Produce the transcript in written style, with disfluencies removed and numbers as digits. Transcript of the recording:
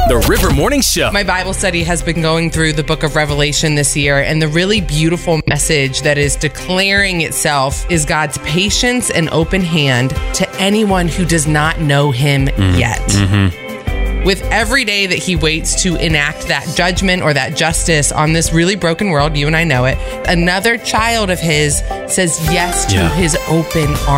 The River Morning Show. My Bible study has been going through the book of Revelation this year, and the really beautiful message that is declaring itself is God's patience and open hand to anyone who does not know him yet. With every day that he waits to enact that judgment or that justice on this really broken world, you and I know it, another child of his says yes to his open arms.